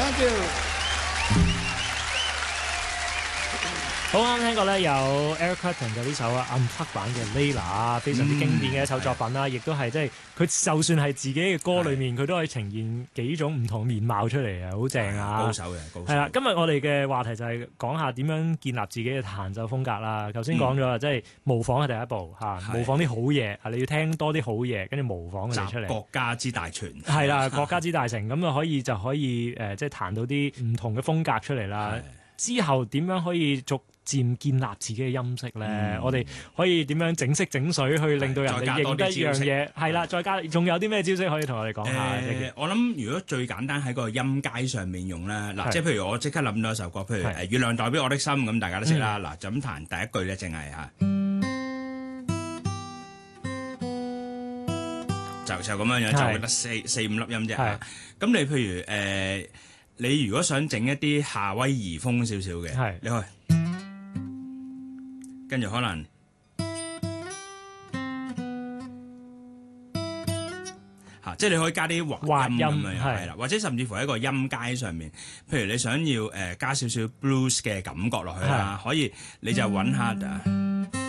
Thank you。 好啱聽過咧，有 Eric Clapton 嘅呢首Unplugged 版嘅 Layla， 非常之經典嘅一首作品啦，亦都係即係佢就算係自己嘅歌裏面，佢都可以呈現幾種唔同面貌出嚟啊，好正啊！ 高手嘅高手。 係啦，今日我哋嘅話題就係講下點樣建立自己嘅彈奏風格啦。頭先講咗啦，即係模仿係第一步嚇，模仿啲好嘢啊，你要聽多啲好嘢，跟住模仿佢哋出嚟。 國家之大全。 係啦，國家之大成，咁啊就可以即係彈到啲唔同嘅風格出嚟啦。之後點樣可以逐漸建立自己嘅音色咧？我哋可以點樣整色整水去令到人哋認得一樣嘢？係啦，再加仲有啲咩招式可以同我哋講下？ 我諗如果最簡單喺個音階上面用咧，嗱，即係譬如我即刻諗到一首歌，譬如月亮代表我的心咁，大家都識啦。嗱，就咁彈第一句咧，淨係嚇，就咁樣樣，就得四五粒音啫。咁你譬如你如果想整一啲夏威夷風少少嘅，你去跟住可能即係你可以加啲滑音咁樣，係啦，或者甚至乎喺個音階上面，譬如你想要加少少 blues 嘅感覺落去啦，可以你就揾下。